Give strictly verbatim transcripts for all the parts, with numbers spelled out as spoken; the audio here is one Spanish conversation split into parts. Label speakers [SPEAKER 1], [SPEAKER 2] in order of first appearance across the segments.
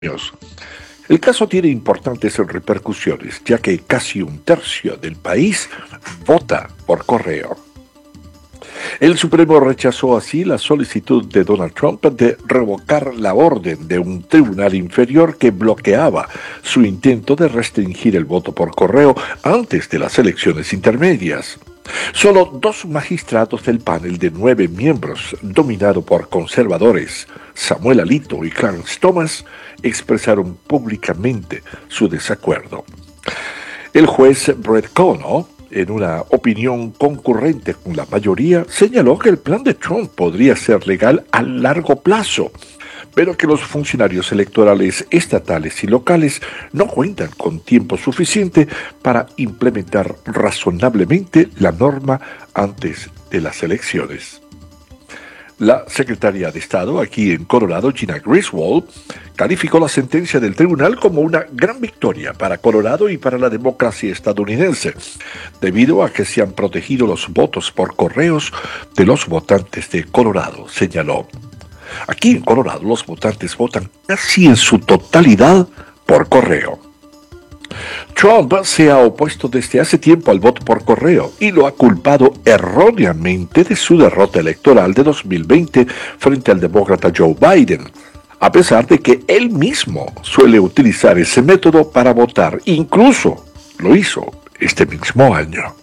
[SPEAKER 1] años. El caso tiene importantes repercusiones, ya que casi un tercio del país vota por correo. El Supremo rechazó así la solicitud de Donald Trump de revocar la orden de un tribunal inferior que bloqueaba su intento de restringir el voto por correo antes de las elecciones intermedias. Solo dos magistrados del panel de nueve miembros, dominado por conservadores, Samuel Alito y Clarence Thomas, expresaron públicamente su desacuerdo. El juez Brett Kavanaugh, en una opinión concurrente con la mayoría, señaló que el plan de Trump podría ser legal a largo plazo, pero que los funcionarios electorales estatales y locales no cuentan con tiempo suficiente para implementar razonablemente la norma antes de las elecciones. La secretaria de Estado aquí en Colorado, Gina Griswold, calificó la sentencia del tribunal como una gran victoria para Colorado y para la democracia estadounidense, debido a que se han protegido los votos por correos de los votantes de Colorado, señaló. Aquí en Colorado los votantes votan casi en su totalidad por correo. Trump se ha opuesto desde hace tiempo al voto por correo y lo ha culpado erróneamente de su derrota electoral de dos mil veinte frente al demócrata Joe Biden, a pesar de que él mismo suele utilizar ese método para votar. Incluso lo hizo este mismo año.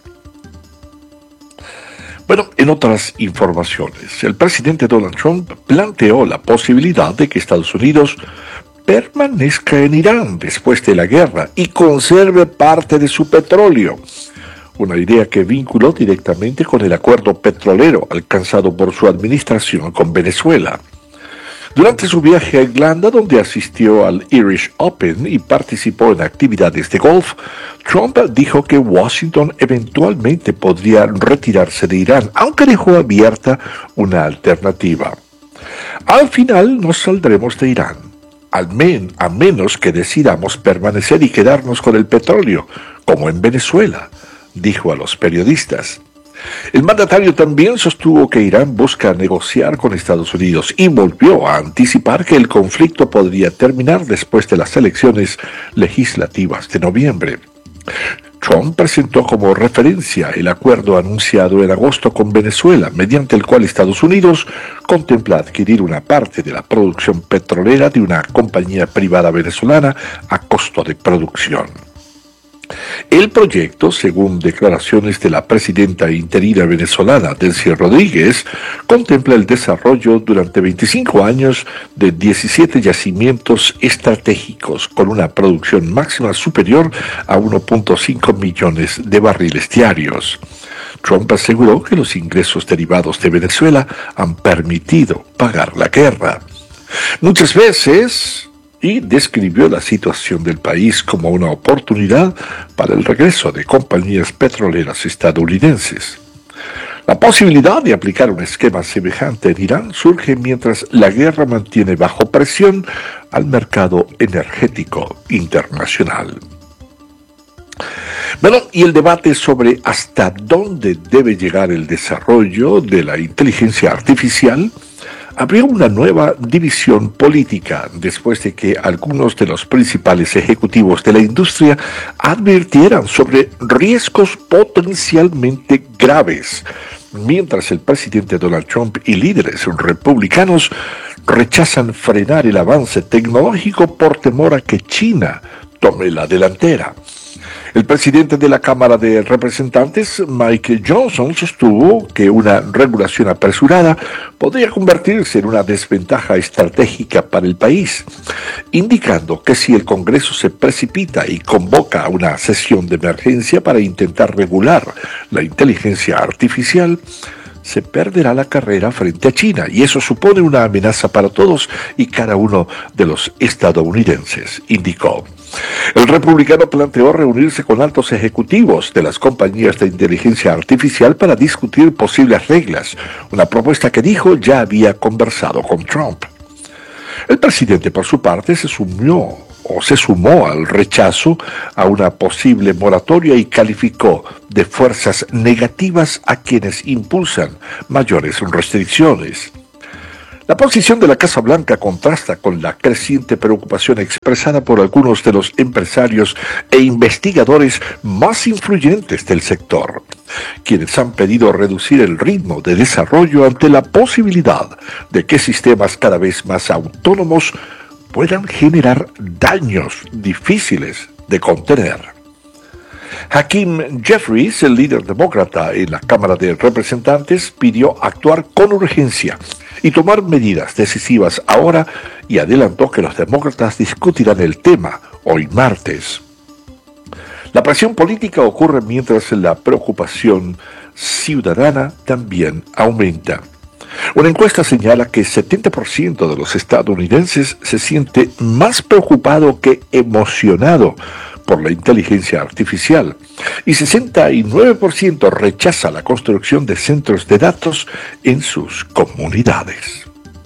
[SPEAKER 1] Bueno, en otras informaciones, el presidente Donald Trump planteó la posibilidad de que Estados Unidos permanezca en Irán después de la guerra y conserve parte de su petróleo, una idea que vinculó directamente con el acuerdo petrolero alcanzado por su administración con Venezuela. Durante su viaje a Irlanda, donde asistió al Irish Open y participó en actividades de golf, Trump dijo que Washington eventualmente podría retirarse de Irán, aunque dejó abierta una alternativa. Al final nos saldremos de Irán, al men, a menos que decidamos permanecer y quedarnos con el petróleo, como en Venezuela, dijo a los periodistas. El mandatario también sostuvo que Irán busca negociar con Estados Unidos y volvió a anticipar que el conflicto podría terminar después de las elecciones legislativas de noviembre. Trump presentó como referencia el acuerdo anunciado en agosto con Venezuela, mediante el cual Estados Unidos contempla adquirir una parte de la producción petrolera de una compañía privada venezolana a costo de producción. El proyecto, según declaraciones de la presidenta interina venezolana, Delcy Rodríguez, contempla el desarrollo durante veinticinco años de diecisiete yacimientos estratégicos con una producción máxima superior a uno punto cinco millones de barriles diarios. Trump aseguró que los ingresos derivados de Venezuela han permitido pagar la guerra. Muchas veces, y describió la situación del país como una oportunidad para el regreso de compañías petroleras estadounidenses. La posibilidad de aplicar un esquema semejante en Irán surge mientras la guerra mantiene bajo presión al mercado energético internacional. Bueno, y el debate sobre hasta dónde debe llegar el desarrollo de la inteligencia artificial abrió una nueva división política después de que algunos de los principales ejecutivos de la industria advirtieran sobre riesgos potencialmente graves, mientras el presidente Donald Trump y líderes republicanos rechazan frenar el avance tecnológico por temor a que China tome la delantera. El presidente de la Cámara de Representantes, Mike Johnson, sostuvo que una regulación apresurada podría convertirse en una desventaja estratégica para el país, indicando que si el Congreso se precipita y convoca una sesión de emergencia para intentar regular la inteligencia artificial, se perderá la carrera frente a China, y eso supone una amenaza para todos y cada uno de los estadounidenses, indicó. El republicano planteó reunirse con altos ejecutivos de las compañías de inteligencia artificial para discutir posibles reglas, una propuesta que dijo ya había conversado con Trump. El presidente, por su parte, se sumió o se sumó al rechazo a una posible moratoria y calificó de fuerzas negativas a quienes impulsan mayores restricciones. La posición de la Casa Blanca contrasta con la creciente preocupación expresada por algunos de los empresarios e investigadores más influyentes del sector, quienes han pedido reducir el ritmo de desarrollo ante la posibilidad de que sistemas cada vez más autónomos puedan generar daños difíciles de contener. Hakeem Jeffries, el líder demócrata en la Cámara de Representantes, pidió actuar con urgencia y tomar medidas decisivas ahora y adelantó que los demócratas discutirán el tema hoy martes. La presión política ocurre mientras la preocupación ciudadana también aumenta. Una encuesta señala que setenta por ciento de los estadounidenses se siente más preocupado que emocionado por la inteligencia artificial y sesenta y nueve por ciento rechaza la construcción de centros de datos en sus comunidades.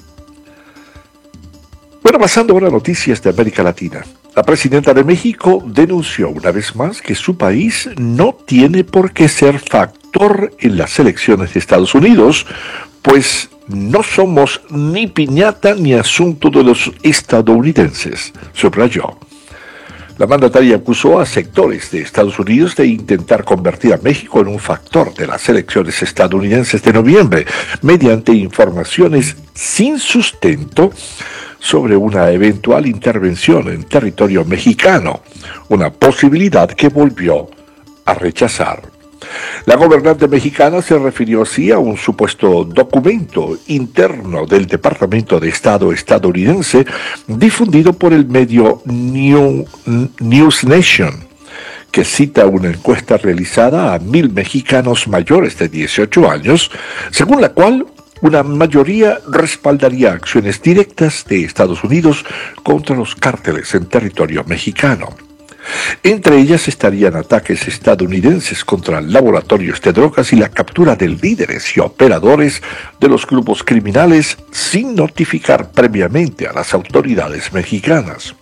[SPEAKER 1] Bueno, pasando ahora a noticias de América Latina. La presidenta de México denunció una vez más que su país no tiene por qué ser factor en las elecciones de Estados Unidos, pues no somos ni piñata ni asunto de los estadounidenses, subrayó. La mandataria acusó a sectores de Estados Unidos de intentar convertir a México en un factor de las elecciones estadounidenses de noviembre mediante informaciones sin sustento sobre una eventual intervención en territorio mexicano, una posibilidad que volvió a rechazar. La gobernante mexicana se refirió así a un supuesto documento interno del Departamento de Estado estadounidense difundido por el medio New, News Nation, que cita una encuesta realizada a mil mexicanos mayores de dieciocho años, según la cual una mayoría respaldaría acciones directas de Estados Unidos contra los cárteles en territorio mexicano. Entre ellas estarían ataques estadounidenses contra laboratorios de drogas y la captura de líderes y operadores de los grupos criminales sin notificar previamente a las autoridades mexicanas.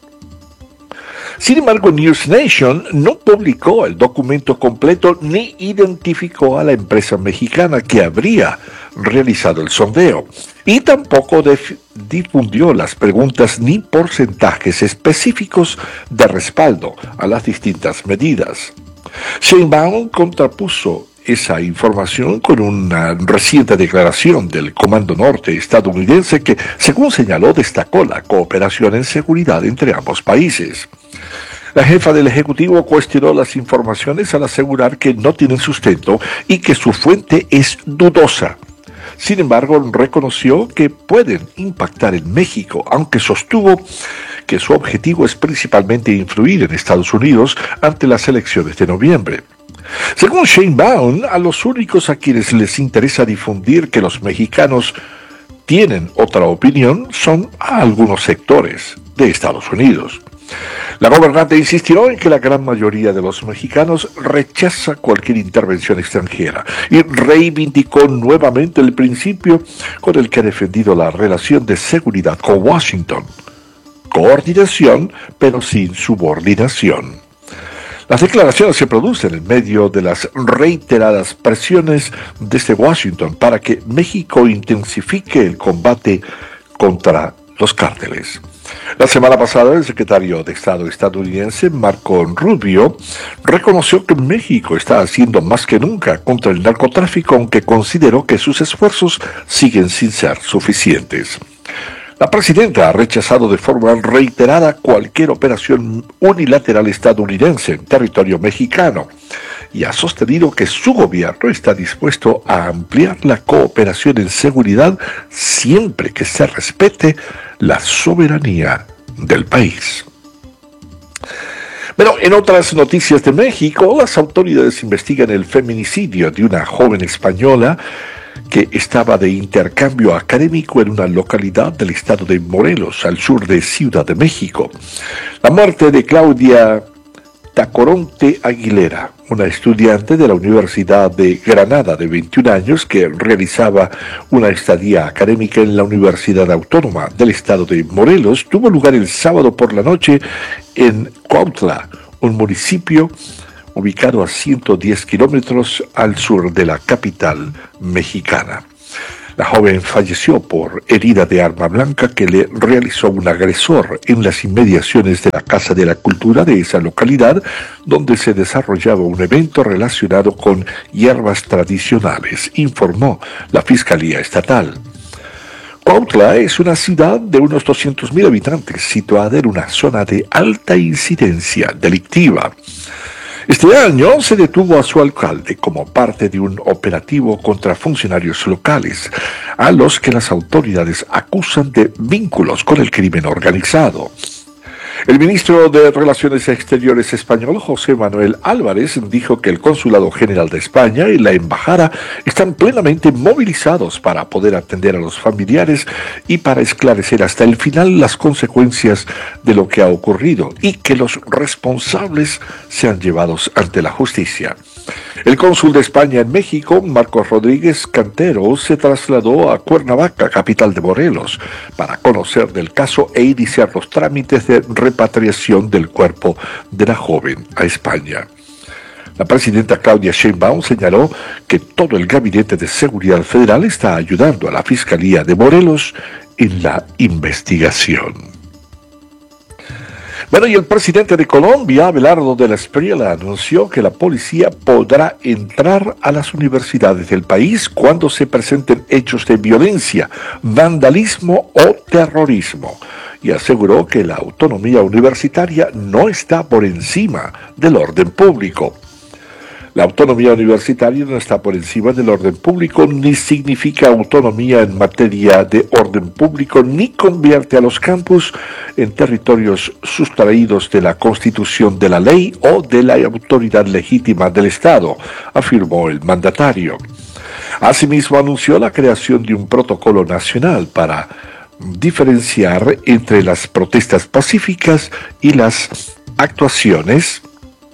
[SPEAKER 1] Sin embargo, News Nation no publicó el documento completo ni identificó a la empresa mexicana que habría realizado el sondeo y tampoco difundió las preguntas ni porcentajes específicos de respaldo a las distintas medidas. Sheinbaum contrapuso esa información con una reciente declaración del Comando Norte estadounidense que, según señaló, destacó la cooperación en seguridad entre ambos países. La jefa del Ejecutivo cuestionó las informaciones al asegurar que no tienen sustento y que su fuente es dudosa. Sin embargo, reconoció que pueden impactar en México, aunque sostuvo que su objetivo es principalmente influir en Estados Unidos ante las elecciones de noviembre. Según Sheinbaum, a los únicos a quienes les interesa difundir que los mexicanos tienen otra opinión son a algunos sectores de Estados Unidos. La gobernante insistió en que la gran mayoría de los mexicanos rechaza cualquier intervención extranjera y reivindicó nuevamente el principio con el que ha defendido la relación de seguridad con Washington: coordinación, pero sin subordinación. Las declaraciones se producen en medio de las reiteradas presiones desde Washington para que México intensifique el combate contra los cárteles. La semana pasada, el secretario de Estado estadounidense, Marco Rubio, reconoció que México está haciendo más que nunca contra el narcotráfico, aunque consideró que sus esfuerzos siguen sin ser suficientes. La presidenta ha rechazado de forma reiterada cualquier operación unilateral estadounidense en territorio mexicano y ha sostenido que su gobierno está dispuesto a ampliar la cooperación en seguridad siempre que se respete la soberanía del país. Bueno, en otras noticias de México, las autoridades investigan el feminicidio de una joven española que estaba de intercambio académico en una localidad del estado de Morelos, al sur de Ciudad de México. La muerte de Claudia Tacoronte Aguilera, una estudiante de la Universidad de Granada de veintiún años que realizaba una estadía académica en la Universidad Autónoma del estado de Morelos, tuvo lugar el sábado por la noche en Cuautla, un municipio ubicado a ciento diez kilómetros al sur de la capital mexicana. La joven falleció por herida de arma blanca que le realizó un agresor en las inmediaciones de la Casa de la Cultura de esa localidad, donde se desarrollaba un evento relacionado con hierbas tradicionales, informó la Fiscalía Estatal. Cuautla es una ciudad de unos doscientos mil habitantes, situada en una zona de alta incidencia delictiva. Este año se detuvo a su alcalde como parte de un operativo contra funcionarios locales, a los que las autoridades acusan de vínculos con el crimen organizado. El ministro de Relaciones Exteriores español, José Manuel Álvarez, dijo que el Consulado General de España y la Embajada están plenamente movilizados para poder atender a los familiares y para esclarecer hasta el final las consecuencias de lo que ha ocurrido y que los responsables sean llevados ante la justicia. El cónsul de España en México, Marcos Rodríguez Cantero, se trasladó a Cuernavaca, capital de Morelos, para conocer del caso e iniciar los trámites de repatriación del cuerpo de la joven a España. La presidenta Claudia Sheinbaum señaló que todo el Gabinete de Seguridad Federal está ayudando a la Fiscalía de Morelos en la investigación. Bueno, y el presidente de Colombia, Abelardo de la Espriella, anunció que la policía podrá entrar a las universidades del país cuando se presenten hechos de violencia, vandalismo o terrorismo, y aseguró que la autonomía universitaria no está por encima del orden público. La autonomía universitaria no está por encima del orden público, ni significa autonomía en materia de orden público, ni convierte a los campus en territorios sustraídos de la Constitución, de la ley o de la autoridad legítima del Estado, afirmó el mandatario. Asimismo, anunció la creación de un protocolo nacional para diferenciar entre las protestas pacíficas y las actuaciones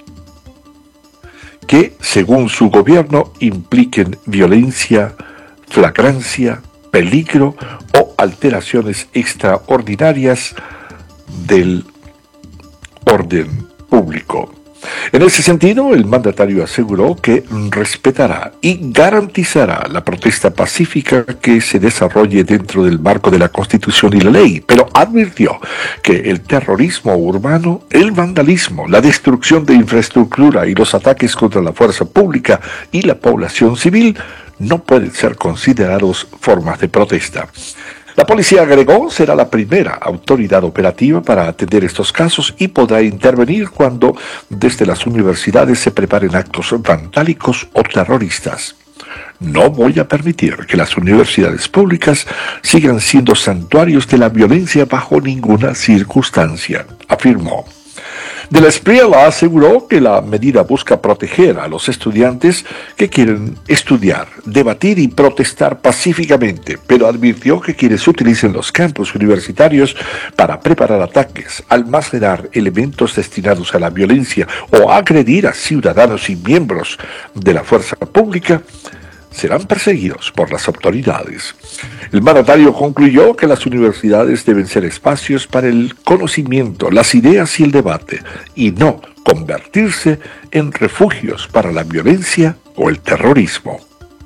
[SPEAKER 1] que, según su gobierno, impliquen violencia, flagrancia, peligro o alteraciones extraordinarias del orden público. En ese sentido, el mandatario aseguró que respetará y garantizará la protesta pacífica que se desarrolle dentro del marco de la Constitución y la ley, pero advirtió que el terrorismo urbano, el vandalismo, la destrucción de infraestructura y los ataques contra la fuerza pública y la población civil no pueden ser considerados formas de protesta. La policía, agregó, será la primera autoridad operativa para atender estos casos y podrá intervenir cuando desde las universidades se preparen actos vandálicos o terroristas. No voy a permitir que las universidades públicas sigan siendo santuarios de la violencia bajo ninguna circunstancia, afirmó. De la Espriella aseguró que la medida busca proteger a los estudiantes que quieren estudiar, debatir y protestar pacíficamente, pero advirtió que quienes utilicen los campus universitarios para preparar ataques, almacenar elementos destinados a la violencia o agredir a ciudadanos y miembros de la fuerza pública serán perseguidos por las autoridades. El mandatario concluyó que las universidades deben ser espacios para el conocimiento, las ideas y el debate, y no convertirse en refugios para la violencia o el terrorismo.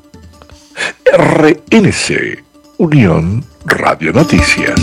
[SPEAKER 1] R N C, Unión Radio Noticias.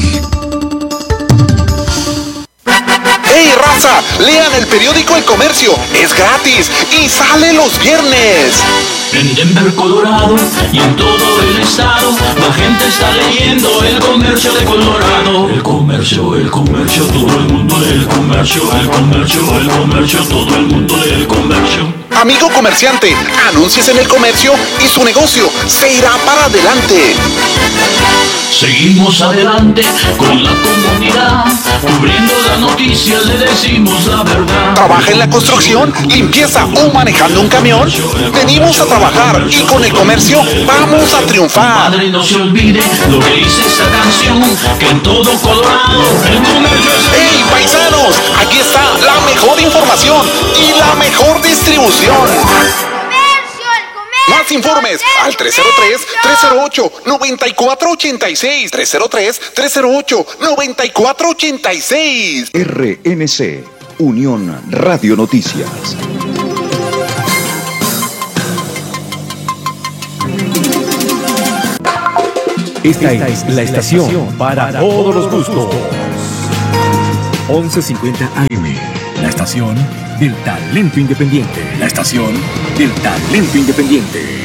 [SPEAKER 2] ¡Hey, raza! Lean el periódico El Comercio, es gratis y sale los viernes.
[SPEAKER 3] En Denver, Colorado y en todo el estado, la gente está leyendo El Comercio de Colorado. El comercio, el comercio, todo el mundo lee El Comercio, el comercio, el comercio, todo el mundo lee El Comercio.
[SPEAKER 2] Amigo comerciante, anúnciese en El Comercio y su negocio se irá para adelante.
[SPEAKER 3] Seguimos adelante con la comunidad, cubriendo las noticias, le decimos la verdad.
[SPEAKER 2] ¿Trabaja en la construcción, limpieza o manejando un camión? Venimos a trabajar y con El Comercio vamos a triunfar.
[SPEAKER 3] Padre, no se olvide lo que dice esta canción, que en todo Colorado El Comercio es...
[SPEAKER 2] ¡Hey, paisanos! Aquí está la mejor información y la mejor distribución. Más informes al tres cero tres, tres cero ocho, nueve cuatro ocho seis, tres cero tres, tres cero ocho, nueve cuatro ocho seis.
[SPEAKER 4] R N C, Unión Radio Noticias.
[SPEAKER 5] Esta es la estación para todos los gustos. once cincuenta A M, la estación del talento independiente. La estación del talento independiente.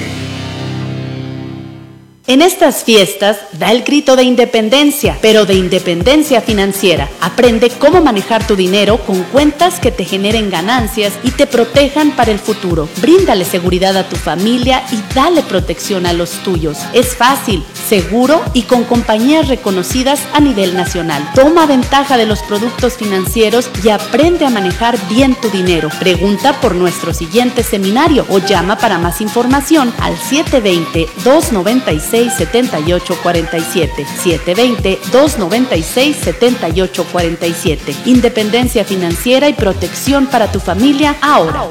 [SPEAKER 6] En estas fiestas, da el grito de independencia, pero de independencia financiera. Aprende cómo manejar tu dinero con cuentas que te generen ganancias y te protejan para el futuro. Bríndale seguridad a tu familia y dale protección a los tuyos. Es fácil, seguro y con compañías reconocidas a nivel nacional. Toma ventaja de los productos financieros y aprende a manejar bien tu dinero. Pregunta por nuestro siguiente seminario o llama para más información al siete dos cero, dos nueve seis, siete ocho cuatro siete, siete dos cero, dos nueve seis, siete ocho cuatro siete. Independencia financiera y protección para tu familia ahora.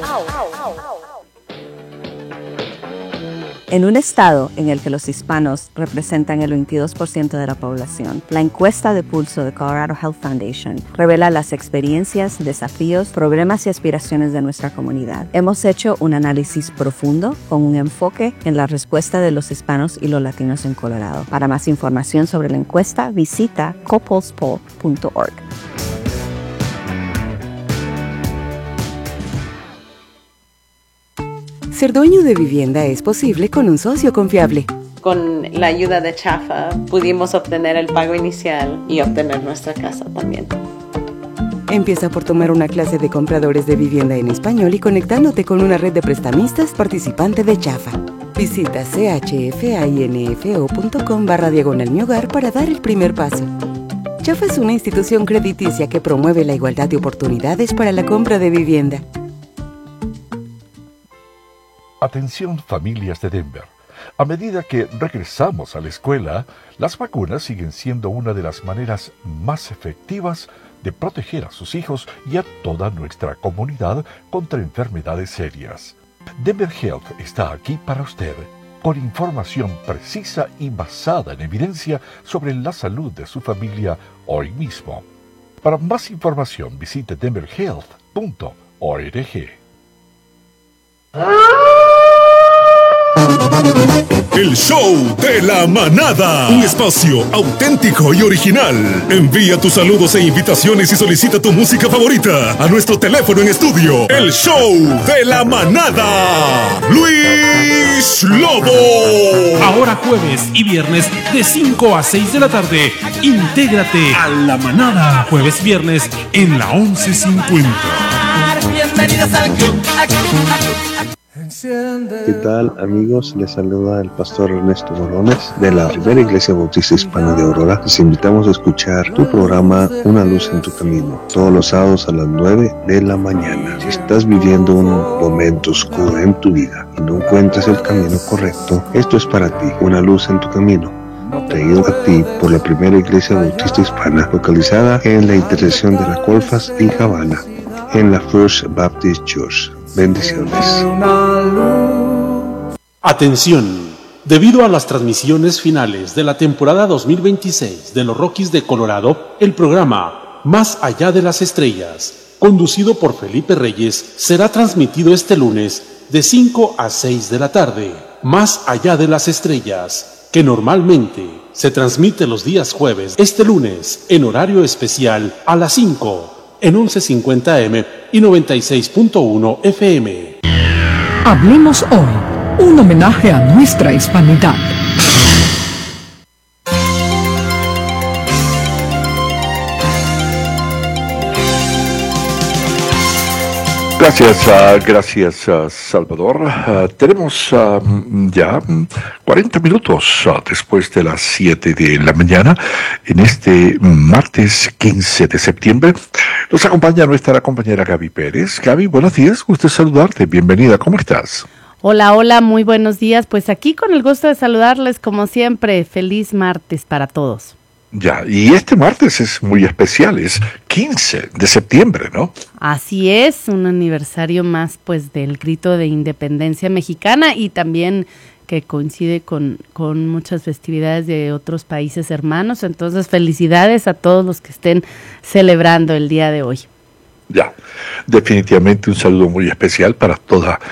[SPEAKER 7] En un estado en el que los hispanos representan el veintidós por ciento de la población, la encuesta de pulso de Colorado Health Foundation revela las experiencias, desafíos, problemas y aspiraciones de nuestra comunidad. Hemos hecho un análisis profundo con un enfoque en la respuesta de los hispanos y los latinos en Colorado. Para más información sobre la encuesta, visita copulsepoll punto org.
[SPEAKER 8] Ser dueño de vivienda es posible con un socio confiable.
[SPEAKER 9] Con la ayuda de Chafa pudimos obtener el pago inicial y obtener nuestra casa también.
[SPEAKER 8] Empieza por tomar una clase de compradores de vivienda en español y conectándote con una red de prestamistas participante de Chafa. Visita chfinfo.com barra diagonal mi hogar para dar el primer paso. Chafa es una institución crediticia que promueve la igualdad de oportunidades para la compra de vivienda.
[SPEAKER 1] Atención familias de Denver. A medida que regresamos a la escuela, las vacunas siguen siendo una de las maneras más efectivas de proteger a sus hijos y a toda nuestra comunidad contra enfermedades serias. Denver Health está aquí para usted, con información precisa y basada en evidencia sobre la salud de su familia hoy mismo. Para más información visite denver health punto org.
[SPEAKER 10] El show de la manada, un espacio auténtico y original. Envía tus saludos e invitaciones y solicita tu música favorita a nuestro teléfono en estudio. El show de la manada, Luis Lobo.
[SPEAKER 11] Ahora jueves y viernes de cinco a seis de la tarde, intégrate a la manada. Jueves y viernes en la once cincuenta.
[SPEAKER 12] Bienvenidos al club, al club, al club.
[SPEAKER 13] ¿Qué tal, amigos? Les saluda el pastor Ernesto Bolones de la Primera Iglesia Bautista Hispana de Aurora. Les invitamos a escuchar tu programa Una Luz en tu Camino, todos los sábados a las nueve de la mañana. Si estás viviendo un momento oscuro en tu vida y no encuentras el camino correcto, esto es para ti, Una Luz en tu Camino, traído a ti por la Primera Iglesia Bautista Hispana, localizada en la intersección de la Colfas y Havana, en la First Baptist Church. Bendiciones.
[SPEAKER 14] Atención, debido a las transmisiones finales de la temporada dos mil veintiséis de los Rockies de Colorado, el programa Más Allá de las Estrellas, conducido por Felipe Reyes, será transmitido este lunes de cinco a seis de la tarde. Más Allá de las Estrellas, que normalmente se transmite los días jueves, este lunes en horario especial a las cinco. En once cincuenta A M y noventa y seis punto uno F M.
[SPEAKER 15] Hablemos hoy, un homenaje a nuestra hispanidad.
[SPEAKER 1] Gracias, uh, gracias uh, Salvador. Uh, tenemos uh, ya cuarenta minutos uh, después de las siete de la mañana en este martes quince de septiembre. Nos acompaña nuestra compañera Gaby Pérez. Gaby, buenos días, gusto saludarte, bienvenida, ¿cómo estás?
[SPEAKER 16] Hola, hola, muy buenos días. Pues aquí con el gusto de saludarles como siempre. Feliz martes para todos.
[SPEAKER 1] Ya, y este martes es muy especial, es quince de septiembre, ¿no?
[SPEAKER 16] Así es, un aniversario más pues del grito de independencia mexicana y también que coincide con, con muchas festividades de otros países hermanos. Entonces, felicidades a todos los que estén celebrando el día de hoy.
[SPEAKER 1] Ya, definitivamente un saludo muy especial para toda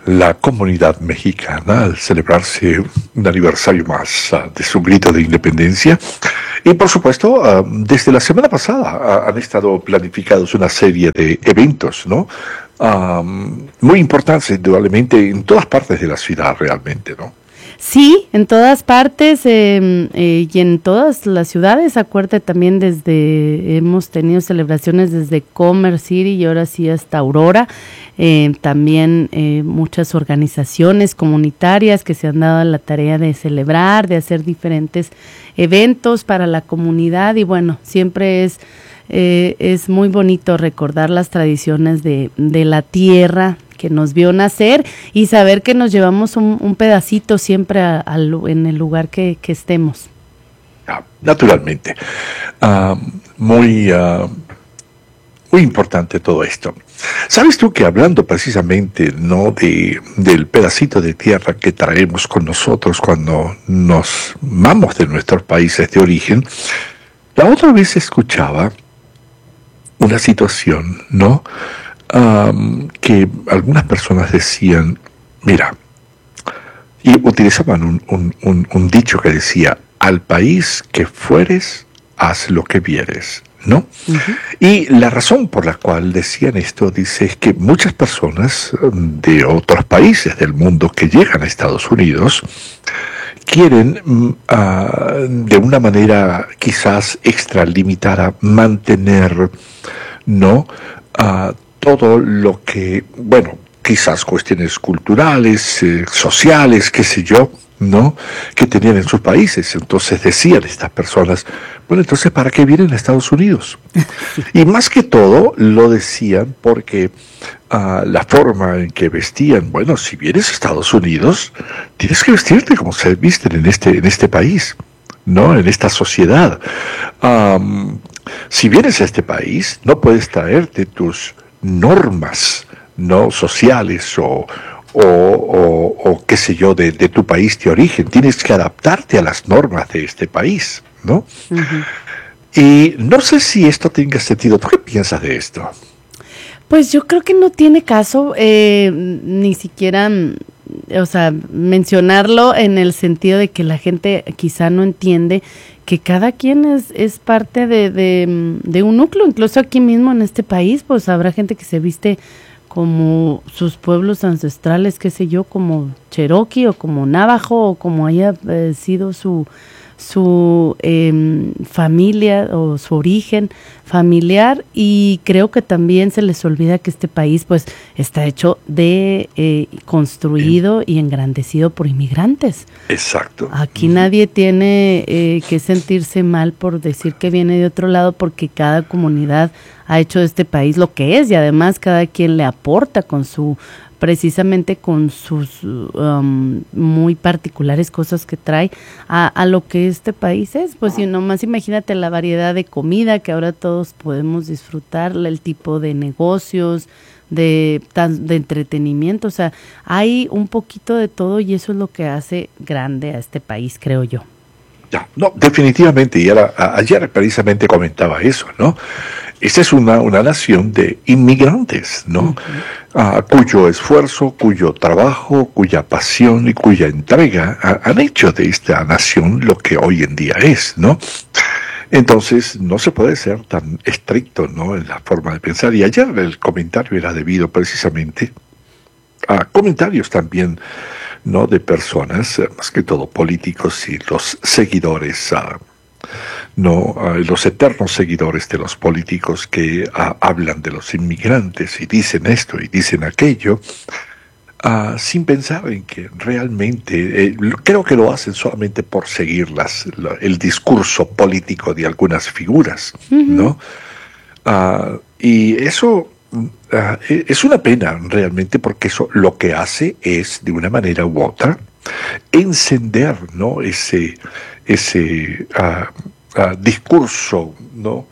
[SPEAKER 1] la comunidad mexicana al celebrarse un aniversario más uh, de su grito de independencia. Y por supuesto, uh, desde la semana pasada uh, han estado planificados una serie de eventos, ¿no? Um, muy importantes, indudablemente, en todas partes de la ciudad realmente, ¿no?
[SPEAKER 16] Sí, en todas partes eh, eh, y en todas las ciudades. Acuérdate también desde, hemos tenido celebraciones desde Commerce City y ahora sí hasta Aurora. Eh, también eh, muchas organizaciones comunitarias que se han dado la tarea de celebrar, de hacer diferentes eventos para la comunidad y bueno, siempre es eh, es muy bonito recordar las tradiciones de, de la tierra que nos vio nacer y saber que nos llevamos un, un pedacito siempre a, a, en el lugar que, que estemos.
[SPEAKER 1] Ah, naturalmente. Uh, muy, uh, muy importante todo esto. ¿Sabes tú que hablando precisamente no de del pedacito de tierra que traemos con nosotros cuando nos vamos de nuestros países de origen, la otra vez escuchaba una situación, ¿no? Um, que algunas personas decían, mira, y utilizaban un, un, un, un dicho que decía, al país que fueres, haz lo que vieres, ¿no? Uh-huh. Y la razón por la cual decían esto, dice, es que muchas personas de otros países del mundo que llegan a Estados Unidos quieren uh, de una manera quizás extralimitada mantener, ¿no? Uh, todo lo que, bueno, quizás cuestiones culturales, eh, sociales, qué sé yo, ¿no? Que tenían en sus países. Entonces decían estas personas, bueno, entonces ¿para qué vienen a Estados Unidos? Y más que todo lo decían porque uh, la forma en que vestían, bueno, si vienes a Estados Unidos, tienes que vestirte como se visten en este, en este país, ¿no? En esta sociedad. Um, si vienes a este país, no puedes traerte tus normas, no sociales o, o, o, o qué sé yo, de, de tu país de origen. Tienes que adaptarte a las normas de este país, ¿no? Uh-huh. Y no sé si esto tenga sentido. ¿Tú qué piensas de esto?
[SPEAKER 16] Pues yo creo que no tiene caso eh, ni siquiera, o sea, mencionarlo en el sentido de que la gente quizá no entiende que cada quien es, es parte de, de, de un núcleo, incluso aquí mismo en este país, pues habrá gente que se viste como sus pueblos ancestrales, qué sé yo, como Cherokee o como Navajo o como haya eh, sido su su eh, familia o su origen familiar, y creo que también se les olvida que este país pues está hecho de eh, construido sí. y engrandecido por inmigrantes.
[SPEAKER 1] Exacto.
[SPEAKER 16] Aquí uh-huh. nadie tiene eh, que sentirse mal por decir que viene de otro lado, porque cada comunidad ha hecho de este país lo que es, y además cada quien le aporta con su precisamente con sus um, muy particulares cosas que trae a, a lo que este país es. Pues si nomás imagínate la variedad de comida que ahora todos podemos disfrutar, el tipo de negocios, de, de entretenimiento, o sea, hay un poquito de todo y eso es lo que hace grande a este país, creo yo.
[SPEAKER 1] Ya, no, definitivamente, y era, a, ayer precisamente comentaba eso, ¿no? Esta es una, una nación de inmigrantes, ¿no? Uh-huh. Uh, cuyo esfuerzo, cuyo trabajo, cuya pasión y cuya entrega uh, han hecho de esta nación lo que hoy en día es, ¿no? Entonces, no se puede ser tan estricto, ¿no?, en la forma de pensar. Y ayer el comentario era debido precisamente a comentarios también, ¿no?, de personas, más que todo políticos y los seguidores, uh, no, uh, los eternos seguidores de los políticos que uh, hablan de los inmigrantes y dicen esto y dicen aquello, uh, sin pensar en que realmente, eh, creo que lo hacen solamente por seguir las, la, el discurso político de algunas figuras, uh-huh. ¿no? Uh, y eso uh, es una pena realmente, porque eso lo que hace es, de una manera u otra, encender, ¿no?, ese ese uh, uh, discurso, ¿no?,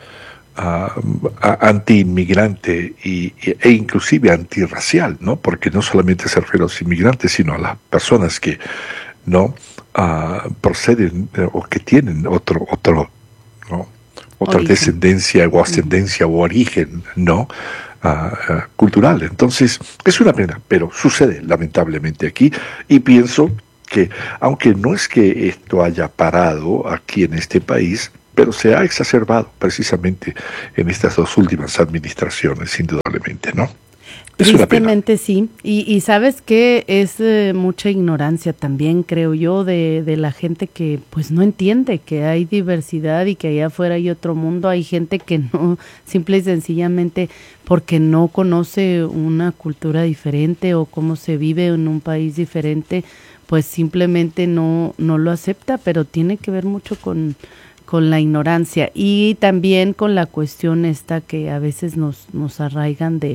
[SPEAKER 1] uh, anti-inmigrante y, e inclusive antirracial, ¿no?, porque no solamente se refiere a los inmigrantes, sino a las personas que no uh, proceden uh, o que tienen otro otro ¿no? otra
[SPEAKER 16] origen.
[SPEAKER 1] descendencia o ascendencia uh-huh. o origen, ¿no? Uh, uh, cultural. Entonces, es una pena, pero sucede lamentablemente aquí, y pienso que, aunque no es que esto haya parado aquí en este país, pero se ha exacerbado precisamente en estas dos últimas administraciones, indudablemente, ¿no?
[SPEAKER 16] Tristemente sí, y, y sabes que es eh, mucha ignorancia también, creo yo, de, de la gente que pues no entiende que hay diversidad y que allá afuera hay otro mundo. Hay gente que no, simple y sencillamente porque no conoce una cultura diferente o cómo se vive en un país diferente, pues simplemente no, no lo acepta, pero tiene que ver mucho con, con la ignorancia y también con la cuestión esta que a veces nos, nos arraigan de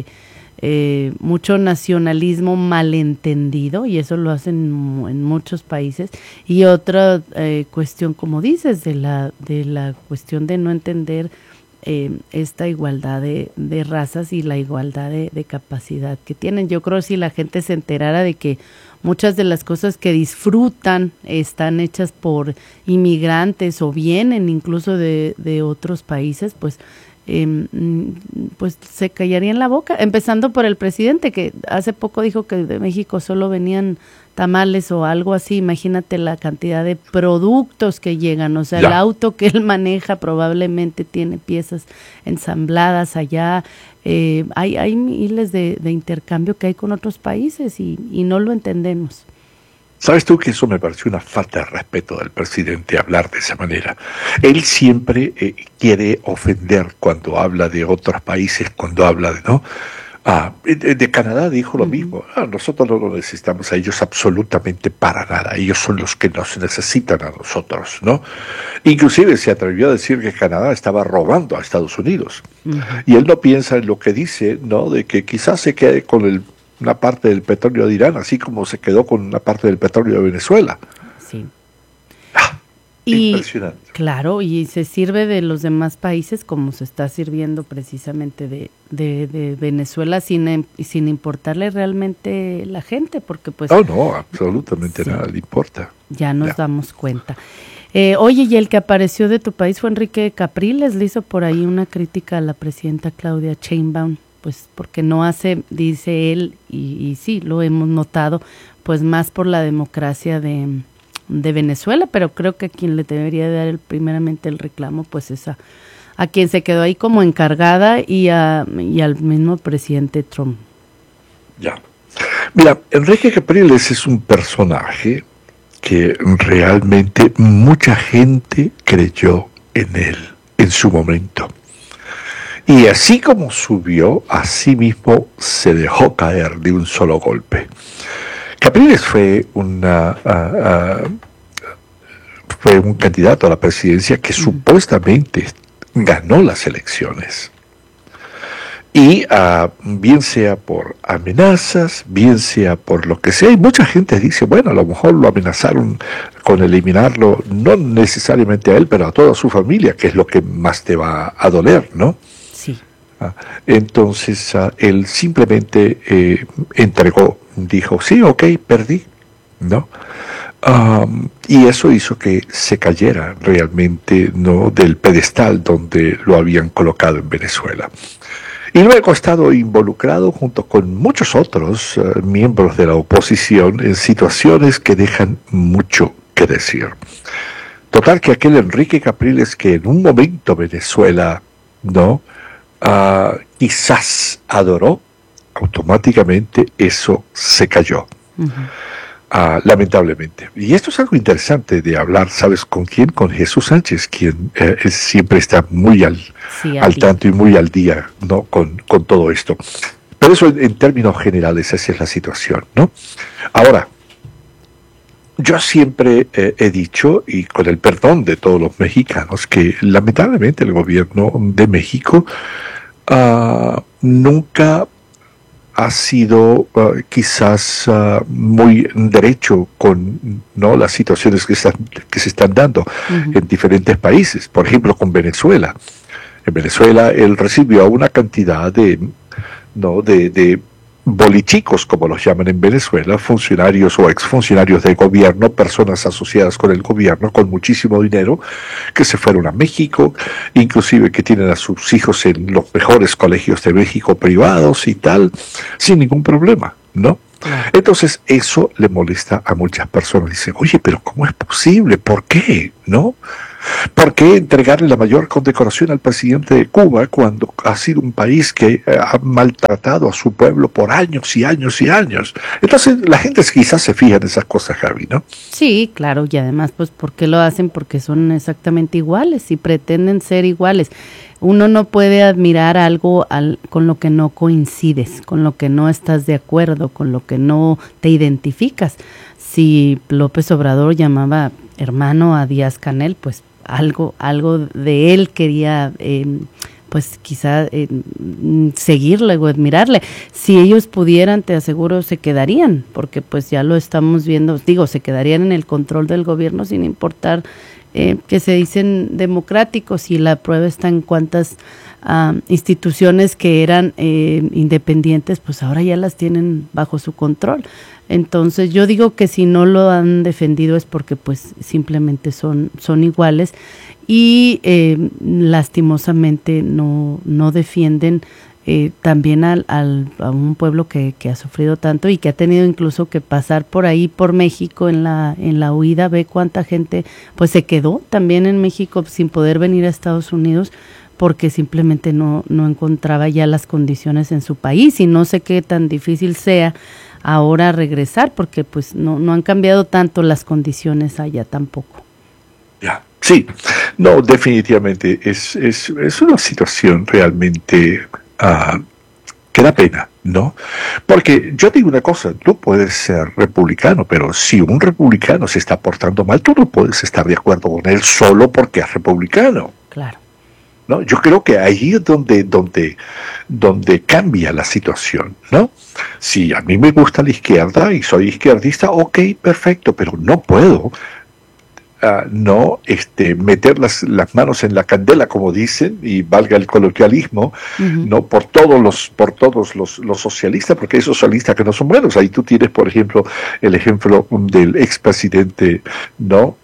[SPEAKER 16] Eh, mucho nacionalismo malentendido, y eso lo hacen en muchos países, y otra eh, cuestión, como dices, de la de la cuestión de no entender eh, esta igualdad de, de razas y la igualdad de, de capacidad que tienen. Yo creo que si la gente se enterara de que muchas de las cosas que disfrutan están hechas por inmigrantes o vienen incluso de, de otros países, pues Eh, pues se callaría en la boca, empezando por el presidente, que hace poco dijo que de México solo venían tamales o algo así. Imagínate la cantidad de productos que llegan, o sea, ya. El auto que él maneja probablemente tiene piezas ensambladas allá. Eh, hay, hay miles de, de intercambio que hay con otros países y, y no lo entendemos.
[SPEAKER 1] ¿Sabes tú que eso me pareció una falta de respeto del presidente hablar de esa manera? Él siempre eh, quiere ofender cuando habla de otros países, cuando habla de, ¿no? Ah, de, de Canadá dijo lo uh-huh. mismo. Ah, nosotros no lo necesitamos a ellos absolutamente para nada. Ellos son los que nos necesitan a nosotros, ¿no? Inclusive se atrevió a decir que Canadá estaba robando a Estados Unidos. Uh-huh. Y él no piensa en lo que dice, ¿no? De que quizás se quede con el una parte del petróleo de Irán, así como se quedó con una parte del petróleo de Venezuela.
[SPEAKER 16] Sí.
[SPEAKER 1] Ah,
[SPEAKER 16] y,
[SPEAKER 1] impresionante.
[SPEAKER 16] Claro, y se sirve de los demás países como se está sirviendo precisamente de, de, de Venezuela sin, sin importarle realmente la gente, porque pues...
[SPEAKER 1] Oh, no, absolutamente sí, nada le importa.
[SPEAKER 16] Ya nos
[SPEAKER 1] ya.
[SPEAKER 16] damos cuenta. Eh, oye, y el que apareció de tu país fue Enrique Capriles, le hizo por ahí una crítica a la presidenta Claudia Sheinbaum, pues porque no hace, dice él, y, y sí, lo hemos notado, pues más por la democracia de, de Venezuela, pero creo que a quien le debería dar el, primeramente el reclamo, pues es a, a quien se quedó ahí como encargada y, a, y al mismo presidente Trump.
[SPEAKER 1] Ya. Mira, Enrique Capriles es un personaje que realmente mucha gente creyó en él en su momento. Y así como subió, así mismo se dejó caer de un solo golpe. Capriles fue, una, uh, uh, fue un candidato a la presidencia que mm. supuestamente ganó las elecciones. Y uh, bien sea por amenazas, bien sea por lo que sea, y mucha gente dice, bueno, a lo mejor lo amenazaron con eliminarlo, no necesariamente a él, pero a toda su familia, que es lo que más te va a doler, ¿no? Ah, entonces uh, él simplemente eh, entregó, dijo, sí, ok, perdí, ¿no? Um, y eso hizo que se cayera realmente, ¿no?, del pedestal donde lo habían colocado en Venezuela. Y luego ha estado involucrado junto con muchos otros uh, miembros de la oposición en situaciones que dejan mucho que decir. Total que aquel Enrique Capriles que en un momento Venezuela, ¿no?, Uh, quizás adoró, automáticamente eso se cayó. Uh-huh. Uh, lamentablemente. Y esto es algo interesante de hablar, ¿sabes con quién? Con Jesús Sánchez, quien eh, es, siempre está muy al, sí, al tanto y muy al día, ¿no?, con, con todo esto. Pero eso en, en términos generales, esa es la situación, ¿no? Ahora, yo siempre eh, he dicho, y con el perdón de todos los mexicanos, que lamentablemente el gobierno de México uh, nunca ha sido uh, quizás uh, muy derecho con, ¿no?, las situaciones que, están, que se están dando uh-huh. en diferentes países. Por ejemplo, con Venezuela. En Venezuela él recibió una cantidad de, ¿no?, de, de bolichicos, como los llaman en Venezuela, funcionarios o exfuncionarios del gobierno, personas asociadas con el gobierno, con muchísimo dinero, que se fueron a México, inclusive que tienen a sus hijos en los mejores colegios de México privados y tal, sin ningún problema, ¿no? Entonces eso le molesta a muchas personas. Dicen, oye, pero ¿cómo es posible? ¿Por qué? ¿No? ¿Por qué entregarle la mayor condecoración al presidente de Cuba cuando ha sido un país que ha maltratado a su pueblo por años y años y años? Entonces la gente quizás se fija en esas cosas, Javi, ¿no?
[SPEAKER 16] Sí, claro, y además, pues, ¿por qué lo hacen? Porque son exactamente iguales y pretenden ser iguales. Uno no puede admirar algo al, con lo que no coincides, con lo que no estás de acuerdo, con lo que no te identificas. Si López Obrador llamaba hermano a Díaz Canel, pues algo, algo de él quería, eh, pues quizá eh, seguirle o admirarle. Si ellos pudieran, te aseguro, se quedarían, porque pues ya lo estamos viendo, digo, se quedarían en el control del gobierno sin importar eh, que se dicen democráticos, y la prueba está en cuántas uh, instituciones que eran eh, independientes, pues ahora ya las tienen bajo su control. Entonces yo digo que si no lo han defendido es porque pues simplemente son, son iguales y eh, lastimosamente no, no defienden eh, también al, al, a un pueblo que, que ha sufrido tanto y que ha tenido incluso que pasar por ahí, por México en la, en la huida. Ve cuánta gente pues se quedó también en México sin poder venir a Estados Unidos porque simplemente no, no encontraba ya las condiciones en su país, y no sé qué tan difícil sea ahora regresar, porque pues no, no han cambiado tanto las condiciones allá tampoco.
[SPEAKER 1] Ya, sí, no, definitivamente es, es, es una situación realmente uh, que da pena, ¿no? Porque yo digo una cosa, tú puedes ser republicano, pero si un republicano se está portando mal, tú no puedes estar de acuerdo con él solo porque es republicano.
[SPEAKER 16] Claro.
[SPEAKER 1] ¿No? Yo creo que ahí es donde, donde, donde cambia la situación, ¿no? Si a mí me gusta la izquierda y soy izquierdista, ok, perfecto, pero no puedo uh, no este, meter las, las manos en la candela, como dicen, y valga el coloquialismo, uh-huh. no por todos los, por todos los, los socialistas, porque hay socialistas que no son buenos. Ahí tú tienes, por ejemplo, el ejemplo del expresidente, ¿no?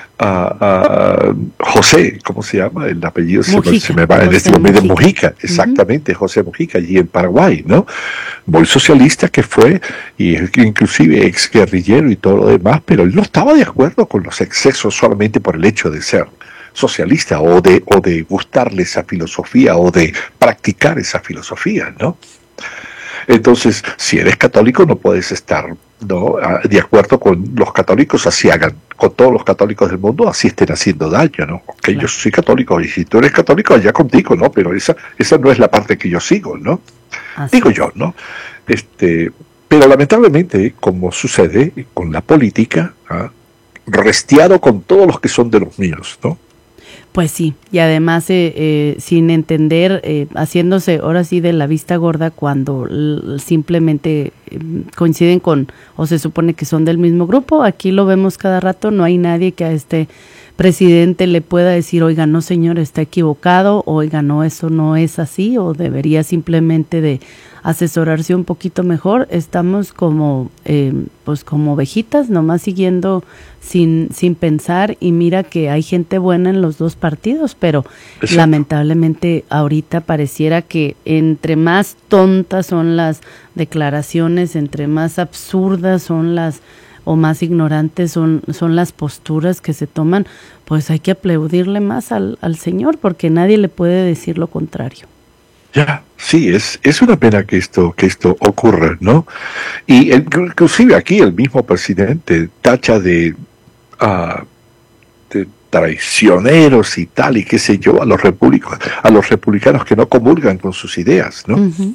[SPEAKER 1] Uh, uh, José, ¿cómo se llama? El apellido se me, se me va en este momento, Mujica, Mujica exactamente, uh-huh. José Mujica, allí en Paraguay, ¿no? Muy socialista que fue, y inclusive ex guerrillero y todo lo demás, pero él no estaba de acuerdo con los excesos solamente por el hecho de ser socialista o de, o de gustarle esa filosofía o de practicar esa filosofía, ¿no? Entonces, si eres católico no puedes estar no de acuerdo con los católicos, así hagan con todos los católicos del mundo, así estén haciendo daño, ¿no? Ok, claro. Yo soy católico, y si tú eres católico, allá contigo, ¿no? Pero esa esa no es la parte que yo sigo, ¿no? Así Digo es. yo, ¿no? Este, pero lamentablemente, como sucede con la política, ¿ah? restiado con todos los que son de los míos, ¿no?
[SPEAKER 16] Pues sí, y además eh, eh, sin entender, eh, haciéndose ahora sí de la vista gorda cuando l- simplemente eh, coinciden con, o se supone que son del mismo grupo. Aquí lo vemos cada rato, no hay nadie que a este presidente le pueda decir, oiga, no señor, está equivocado, oiga, no, eso no es así, o debería simplemente de asesorarse un poquito mejor. Estamos como, eh, pues como ovejitas, nomás siguiendo sin sin pensar, y mira que hay gente buena en los dos partidos, pero Exacto. lamentablemente ahorita pareciera que entre más tontas son las declaraciones, entre más absurdas son las o más ignorantes son son las posturas que se toman, pues hay que aplaudirle más al, al señor, porque nadie le puede decir lo contrario.
[SPEAKER 1] Ya, sí, es es una pena que esto que esto ocurra, ¿no? Y el, inclusive aquí el mismo presidente tacha de, uh, de traicioneros y tal, y qué sé yo, a los republicanos, a los republicanos que no comulgan con sus ideas, ¿no? Uh-huh.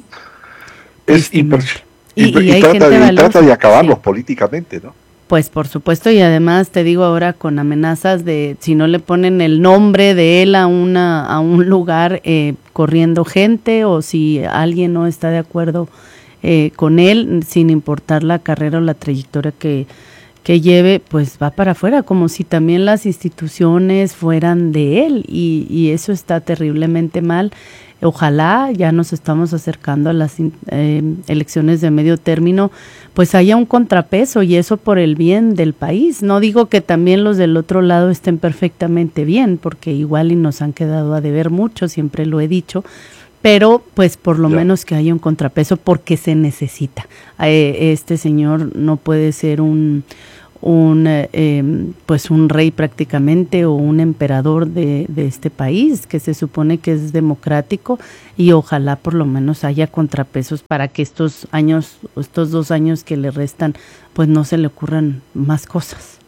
[SPEAKER 1] Es impresionante. Y, y, y, y, trata, de, y trata de acabarlos sí. políticamente, ¿no?
[SPEAKER 16] Pues por supuesto, y además te digo ahora con amenazas de si no le ponen el nombre de él a una a un lugar eh, corriendo gente, o si alguien no está de acuerdo eh, con él, sin importar la carrera o la trayectoria que, que lleve, pues va para afuera, como si también las instituciones fueran de él, y, y eso está terriblemente mal. ojalá, ya nos estamos acercando a las eh, elecciones de medio término, pues haya un contrapeso y eso por el bien del país. No digo que también los del otro lado estén perfectamente bien, porque igual y nos han quedado a deber mucho, siempre lo he dicho, pero pues por lo ya. menos que haya un contrapeso porque se necesita. Eh, este señor no puede ser un... un eh, pues un rey prácticamente o un emperador de, de este país que se supone que es democrático, y ojalá por lo menos haya contrapesos para que estos años, estos dos años que le restan, pues no se le ocurran más cosas.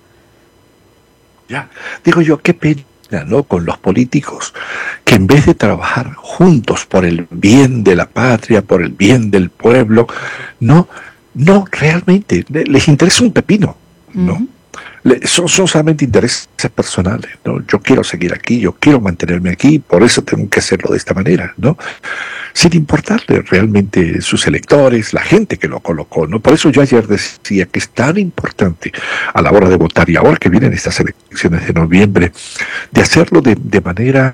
[SPEAKER 1] Ya, digo yo, qué pena, ¿no?, con los políticos que en vez de trabajar juntos por el bien de la patria, por el bien del pueblo, no, no realmente les interesa un pepino. ¿No? Uh-huh. Le, son, son solamente intereses personales, ¿no? Yo quiero seguir aquí, yo quiero mantenerme aquí, por eso tengo que hacerlo de esta manera, ¿no? Sin importarle realmente sus electores, la gente que lo colocó, ¿no? Por eso yo ayer decía que es tan importante a la hora de votar, y ahora que vienen estas elecciones de noviembre, de hacerlo de, de manera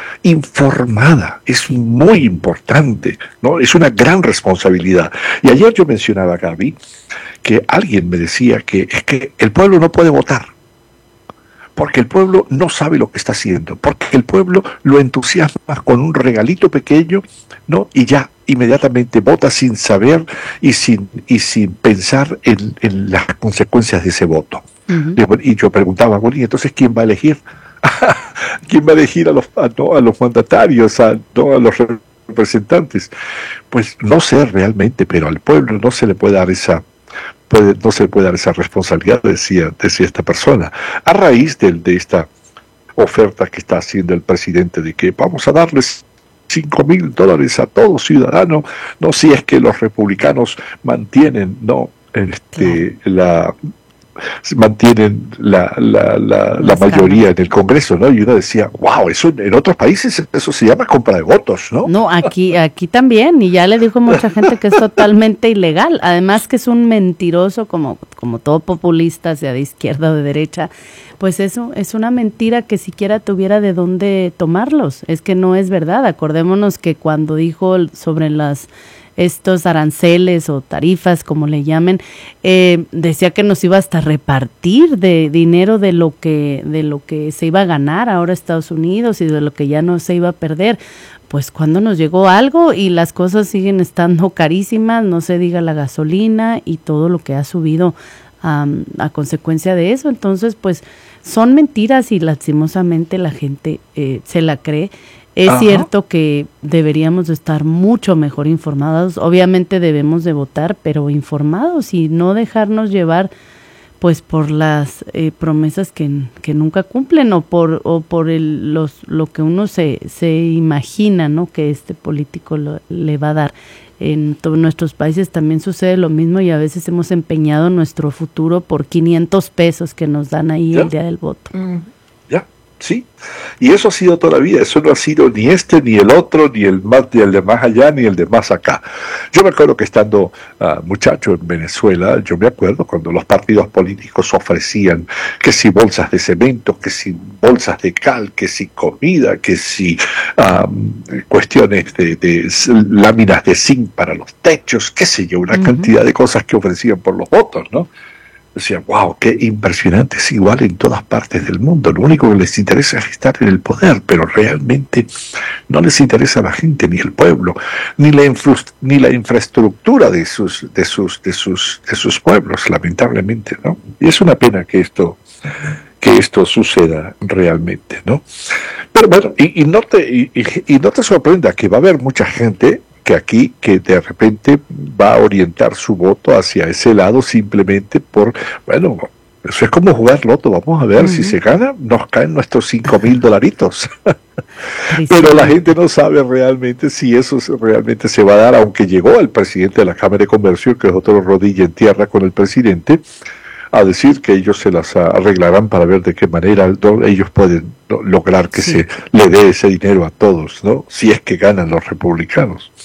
[SPEAKER 1] informada. Es muy importante, ¿no? Es una gran responsabilidad. Y ayer yo mencionaba, Gaby, que alguien me decía que es que el pueblo no puede votar, porque el pueblo no sabe lo que está haciendo, porque el pueblo lo entusiasma con un regalito pequeño, ¿no? Y ya inmediatamente vota sin saber y sin, y sin pensar en, en las consecuencias de ese voto. Uh-huh. Y yo preguntaba, bueno, ¿y entonces quién va a elegir? ¿Quién va a elegir a los, a, no, a los mandatarios, a, no, a los representantes? Pues no sé realmente, pero al pueblo no se le puede dar esa puede, no se le puede dar esa responsabilidad, decía, decía esta persona, a raíz de, de esta oferta que está haciendo el presidente de que vamos a darles cinco mil dólares a todo ciudadano, no si es que los republicanos mantienen no este la mantienen la, la, la, la mayoría en el Congreso, ¿no? Y uno decía, wow, eso en otros países eso se llama compra de votos, ¿no?
[SPEAKER 16] No, aquí aquí también, y ya le dijo mucha gente que es totalmente ilegal, además que es un mentiroso, como, como todo populista, sea de izquierda o de derecha, pues eso es una mentira que siquiera tuviera de dónde tomarlos, es que no es verdad. Acordémonos que cuando dijo sobre las estos aranceles o tarifas, como le llamen, eh, decía que nos iba hasta repartir de dinero de lo que de lo que se iba a ganar ahora Estados Unidos y de lo que ya no se iba a perder. Pues cuando nos llegó algo y las cosas siguen estando carísimas, no se diga la gasolina y todo lo que ha subido um, a consecuencia de eso. Entonces, pues son mentiras y lastimosamente la gente eh, se la cree. Es Ajá. cierto que deberíamos estar mucho mejor informados, obviamente debemos de votar, pero informados y no dejarnos llevar pues por las eh, promesas que, que nunca cumplen o por o por el, los lo que uno se, se imagina, ¿no?, que este político lo, le va a dar. En todos nuestros países también sucede lo mismo y a veces hemos empeñado nuestro futuro por quinientos pesos que nos dan ahí ¿Ya? el día del voto.
[SPEAKER 1] Mm. ¿Ya? Sí, y eso ha sido toda la vida, eso no ha sido ni este, ni el otro, ni el más, ni el de más allá, ni el de más acá. Yo me acuerdo que estando uh, muchacho en Venezuela, yo me acuerdo cuando los partidos políticos ofrecían que si bolsas de cemento, que si bolsas de cal, que si comida, que si um, cuestiones de, de láminas de zinc para los techos, qué sé yo, una uh-huh. cantidad de cosas que ofrecían por los votos, ¿no? Decía, wow, qué impresionante, es igual en todas partes del mundo, lo único que les interesa es estar en el poder, pero realmente no les interesa a la gente, ni el pueblo, ni la infra, ni la infraestructura de sus, de sus, de sus, de sus pueblos, lamentablemente, ¿no? Y es una pena que esto, que esto suceda realmente, ¿no? Pero bueno, y, y no te, y, y, y no te sorprenda que va a haber mucha gente que aquí, que de repente va a orientar su voto hacia ese lado simplemente por, bueno, eso es como jugar loto, vamos a ver uh-huh. si se gana, nos caen nuestros cinco mil dolaritos. Pero la gente no sabe realmente si eso realmente se va a dar, aunque llegó el presidente de la Cámara de Comercio, que es otro rodilla en tierra con el presidente, a decir que ellos se las arreglarán para ver de qué manera ellos pueden lograr que sí. se le dé ese dinero a todos, ¿no? Si es que ganan los republicanos.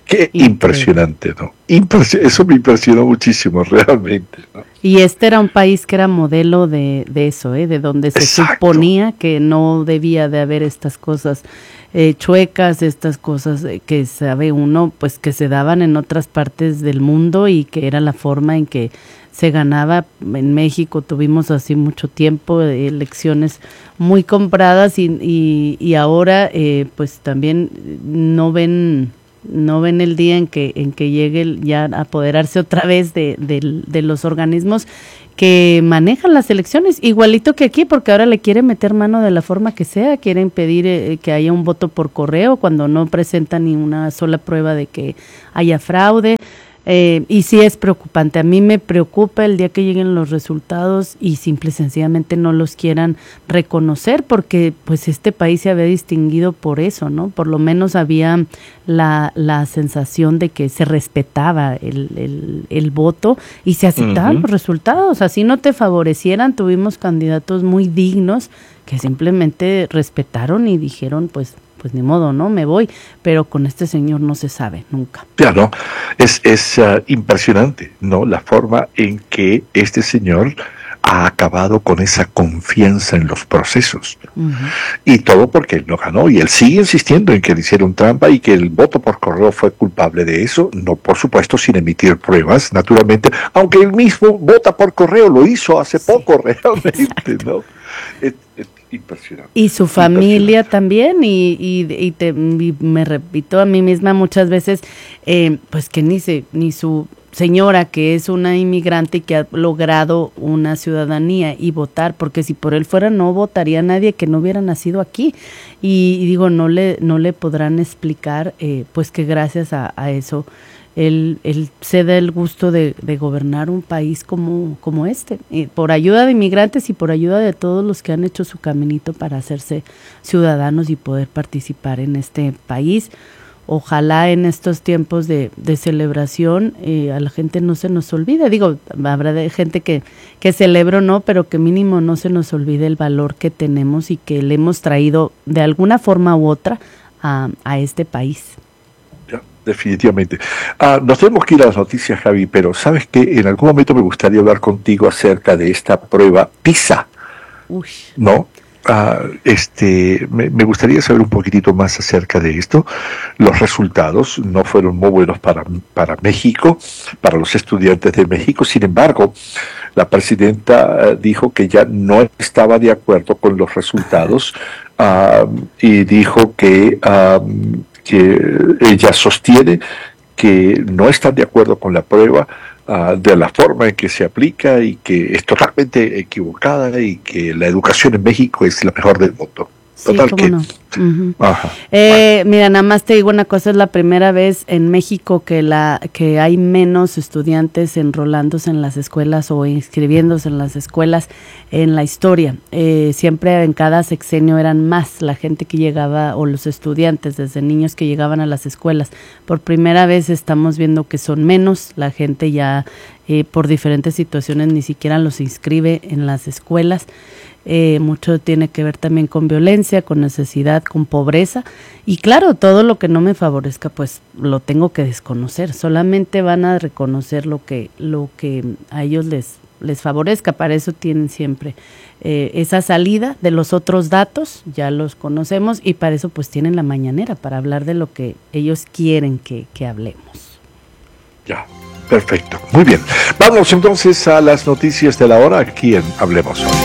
[SPEAKER 1] Qué impresionante, ¿no? Impresi- eso me impresionó muchísimo, realmente, ¿no?
[SPEAKER 16] Y este era un país que era modelo de, de eso, ¿eh? De donde se Exacto. suponía que no debía de haber estas cosas eh, chuecas, estas cosas eh, que sabe uno, pues que se daban en otras partes del mundo y que era la forma en que se ganaba. En México tuvimos así mucho tiempo, eh, elecciones muy compradas y, y, y ahora eh, pues también no ven... no ven el día en que en que llegue ya a apoderarse otra vez de, de, de los organismos que manejan las elecciones, igualito que aquí, porque ahora le quieren meter mano de la forma que sea, quieren pedir eh, que haya un voto por correo cuando no presentan ni una sola prueba de que haya fraude. Eh, y sí es preocupante, a mí me preocupa el día que lleguen los resultados y simple y sencillamente no los quieran reconocer, porque pues este país se había distinguido por eso, ¿no? Por lo menos había la, la sensación de que se respetaba el, el, el voto y se aceptaban uh-huh. los resultados, así no te favorecieran. Tuvimos candidatos muy dignos que simplemente respetaron y dijeron pues pues ni modo, ¿no? Me voy, pero con este señor no se sabe nunca.
[SPEAKER 1] Ya, ¿no? Es, es uh, impresionante, ¿no? La forma en que este señor ha acabado con esa confianza en los procesos. Uh-huh. Y todo porque él no ganó, y él sigue insistiendo en que le hicieron trampa y que el voto por correo fue culpable de eso, no, por supuesto, sin emitir pruebas, naturalmente, aunque él mismo vota por correo, lo hizo hace sí. poco realmente, Exacto. ¿no? Es, es impresionante.
[SPEAKER 16] Y su familia también, y, y, y, te, y me repito a mí misma muchas veces, eh, pues que ni, se, ni su señora, que es una inmigrante y que ha logrado una ciudadanía y votar, porque si por él fuera no votaría nadie que no hubiera nacido aquí, y, y digo, no le no le podrán explicar eh, pues que gracias a, a eso él, él se da el gusto de, de gobernar un país como, como este, eh, por ayuda de inmigrantes y por ayuda de todos los que han hecho su caminito para hacerse ciudadanos y poder participar en este país. Ojalá en estos tiempos de, de celebración eh, a la gente no se nos olvide, digo, habrá de gente que, que celebra o no, pero que mínimo no se nos olvide el valor que tenemos y que le hemos traído de alguna forma u otra a, a este país.
[SPEAKER 1] Ya, definitivamente. Ah, nos tenemos que ir a las noticias, Javi, pero sabes que en algún momento me gustaría hablar contigo acerca de esta prueba PISA, Uy. ¿no? Uh, este, me, me gustaría saber un poquitito más acerca de esto. Los resultados no fueron muy buenos para, para México, para los estudiantes de México. Sin embargo, la presidenta uh, dijo que ya no estaba de acuerdo con los resultados uh, y dijo que, uh, que ella sostiene que no están de acuerdo con la prueba, Uh, de la forma en que se aplica y que es totalmente equivocada y que la educación en México es la mejor del mundo.
[SPEAKER 16] Sí,
[SPEAKER 1] Total
[SPEAKER 16] cómo
[SPEAKER 1] que...
[SPEAKER 16] no. Uh-huh.
[SPEAKER 1] Ajá.
[SPEAKER 16] Eh, bueno. Mira, nada más te digo una cosa, es la primera vez en México que la que hay menos estudiantes enrolándose en las escuelas o inscribiéndose en las escuelas en la historia. Eh, siempre en cada sexenio eran más la gente que llegaba, o los estudiantes, desde niños que llegaban a las escuelas. Por primera vez estamos viendo que son menos, la gente ya eh, por diferentes situaciones ni siquiera los inscribe en las escuelas. Eh, mucho tiene que ver también con violencia, con necesidad, con pobreza, y claro, todo lo que no me favorezca pues lo tengo que desconocer. Solamente van a reconocer lo que lo que a ellos les les favorezca. Para eso tienen siempre eh, esa salida de los otros datos, ya los conocemos, y para eso pues tienen la mañanera, para hablar de lo que ellos quieren que, que hablemos.
[SPEAKER 1] Ya, perfecto, muy bien. Vamos entonces a las noticias de la hora aquí en Hablemos Hoy.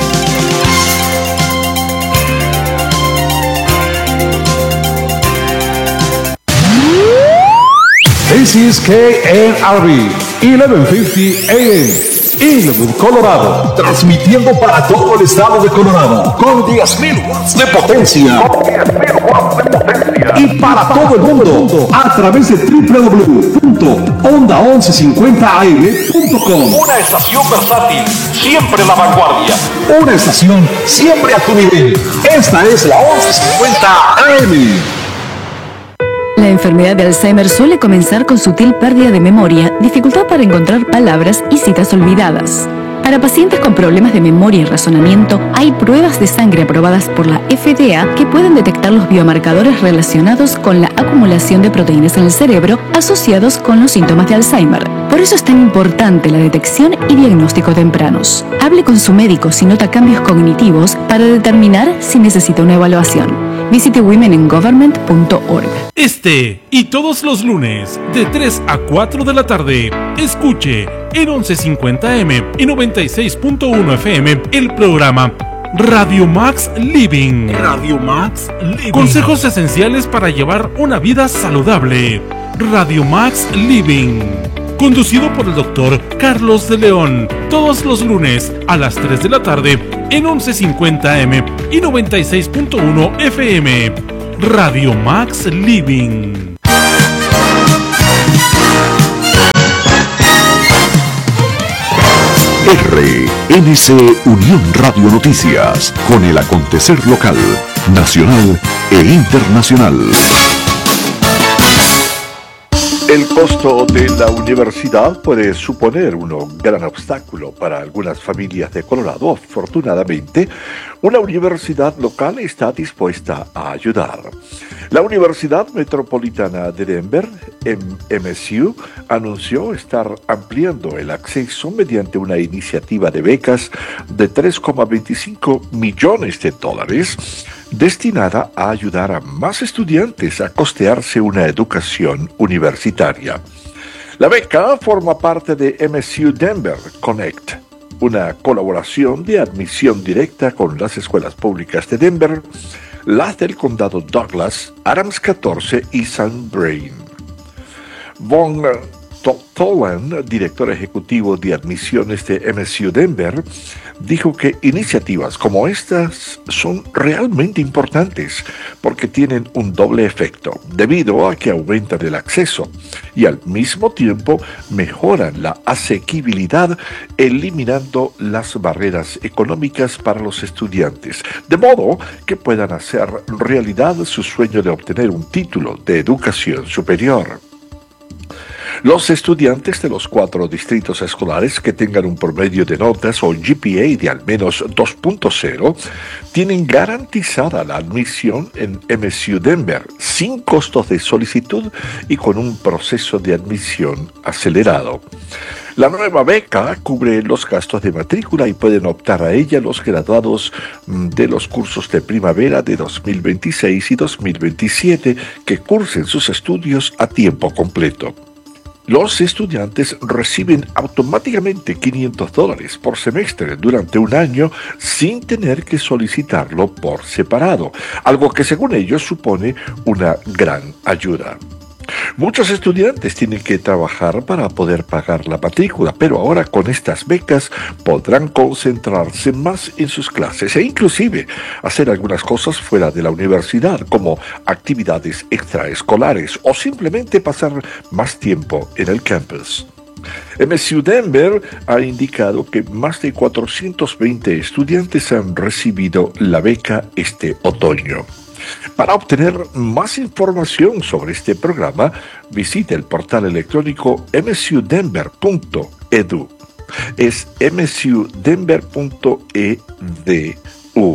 [SPEAKER 17] This is K N R B, eleven fifty A M, Inglewood, Colorado, transmitiendo para todo el estado de Colorado, con diez mil watts de potencia, con diez mil watts de potencia, y para todo el mundo, a través de doble u doble u doble u punto onda once cincuenta a m punto com.
[SPEAKER 10] Una estación versátil, siempre en la vanguardia.
[SPEAKER 17] Una estación siempre a tu nivel. Esta es la once cincuenta A M.
[SPEAKER 18] La enfermedad de Alzheimer suele comenzar con sutil pérdida de memoria, dificultad para encontrar palabras y citas olvidadas. Para pacientes con problemas de memoria y razonamiento, hay pruebas de sangre aprobadas por la F D A que pueden detectar los biomarcadores relacionados con la acumulación de proteínas en el cerebro asociados con los síntomas de Alzheimer. Por eso es tan importante la detección y diagnóstico tempranos. Hable con su médico si nota cambios cognitivos para determinar si necesita una evaluación. Visite women in government punto org.
[SPEAKER 11] Este y todos los lunes de tres a cuatro de la tarde, escuche en once cincuenta eme y noventa y seis punto uno efe eme el programa Radio Max Living. Radio Max Living. Consejos esenciales para llevar una vida saludable. Radio Max Living. Conducido por el doctor Carlos de León, todos los lunes a las tres de la tarde en once cincuenta eme y noventa y seis punto uno efe eme. Radio Max Living.
[SPEAKER 17] R N C Unión Radio Noticias, con el acontecer local, nacional e internacional.
[SPEAKER 1] El costo de la universidad puede suponer un gran obstáculo para algunas familias de Colorado. Afortunadamente, una universidad local está dispuesta a ayudar. La Universidad Metropolitana de Denver, M S U, anunció estar ampliando el acceso mediante una iniciativa de becas de tres coma veinticinco millones de dólares destinada a ayudar a más estudiantes a costearse una educación universitaria. La beca forma parte de M S U Denver Connect, una colaboración de admisión directa con las escuelas públicas de Denver, las del condado Douglas, Adams catorce y San Brain. Von Toland, director ejecutivo de admisiones de M S U Denver, dijo que iniciativas como estas son realmente importantes porque tienen un doble efecto, debido a que aumentan el acceso y al mismo tiempo mejoran la asequibilidad, eliminando las barreras económicas para los estudiantes, de modo que puedan hacer realidad su sueño de obtener un título de educación superior. Los estudiantes de los cuatro distritos escolares que tengan un promedio de notas o G P A de al menos dos punto cero tienen garantizada la admisión en M S U Denver sin costos de solicitud y con un proceso de admisión acelerado. La nueva beca cubre los gastos de matrícula y pueden optar a ella los graduados de los cursos de primavera de dos mil veintiséis y dos mil veintisiete que cursen sus estudios a tiempo completo. Los estudiantes reciben automáticamente quinientos dólares por semestre durante un año sin tener que solicitarlo por separado, algo que según ellos supone una gran ayuda. Muchos estudiantes tienen que trabajar para poder pagar la matrícula, pero ahora con estas becas podrán concentrarse más en sus clases e inclusive hacer algunas cosas fuera de la universidad, como actividades extraescolares o simplemente pasar más tiempo en el campus. M S U Denver ha indicado que más de cuatrocientos veinte estudiantes han recibido la beca este otoño. Para obtener más información sobre este programa, visite el portal electrónico eme ese u denver punto e d u. Es eme ese u denver punto e d u.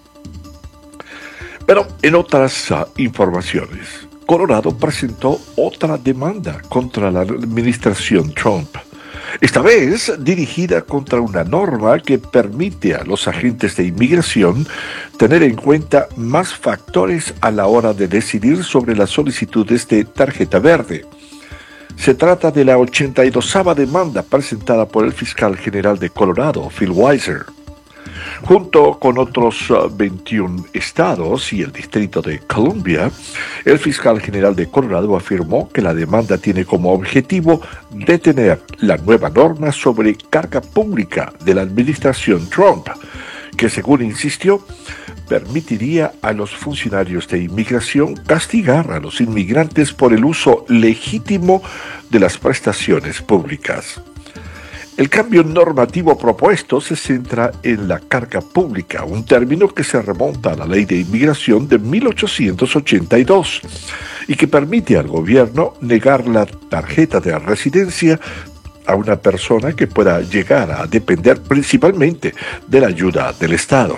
[SPEAKER 1] Pero en otras uh, informaciones, Colorado presentó otra demanda contra la administración Trump. Esta vez dirigida contra una norma que permite a los agentes de inmigración tener en cuenta más factores a la hora de decidir sobre las solicitudes de tarjeta verde. Se trata de la ochenta y dosava demanda presentada por el fiscal general de Colorado, Phil Weiser. Junto con otros veintiún estados y el Distrito de Columbia, el fiscal general de Colorado afirmó que la demanda tiene como objetivo detener la nueva norma sobre carga pública de la administración Trump, que según insistió, permitiría a los funcionarios de inmigración castigar a los inmigrantes por el uso legítimo de las prestaciones públicas. El cambio normativo propuesto se centra en la carga pública, un término que se remonta a la Ley de Inmigración de mil ochocientos ochenta y dos y que permite al gobierno negar la tarjeta de residencia a una persona que pueda llegar a depender principalmente de la ayuda del Estado.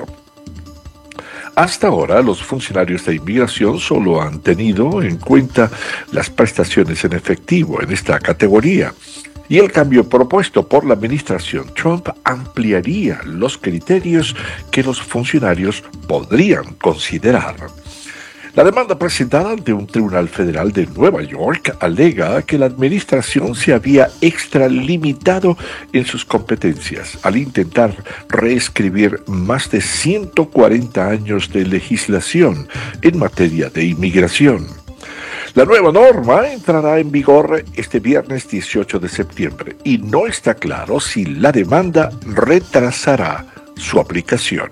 [SPEAKER 1] Hasta ahora, los funcionarios de inmigración solo han tenido en cuenta las prestaciones en efectivo en esta categoría, y el cambio propuesto por la administración Trump ampliaría los criterios que los funcionarios podrían considerar. La demanda presentada ante un tribunal federal de Nueva York alega que la administración se había extralimitado en sus competencias al intentar reescribir más de ciento cuarenta años de legislación en materia de inmigración. La nueva norma entrará en vigor este viernes dieciocho de septiembre y no está claro si la demanda retrasará su aplicación.